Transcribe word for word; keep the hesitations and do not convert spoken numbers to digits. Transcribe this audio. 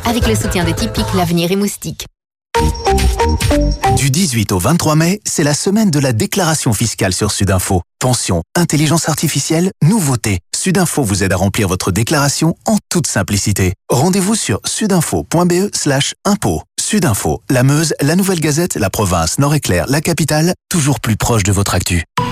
avec le soutien de Tipeee, l'avenir est moustique. Du dix-huit au vingt-trois mai, c'est la semaine de la déclaration fiscale sur Sudinfo. Pension, intelligence artificielle, nouveautés. Sudinfo vous aide à remplir votre déclaration en toute simplicité. Rendez-vous sur sudinfo.be slash impôt. Sudinfo, la Meuse, la Nouvelle Gazette, la province, Nord-Éclair, la capitale, toujours plus proche de votre actu.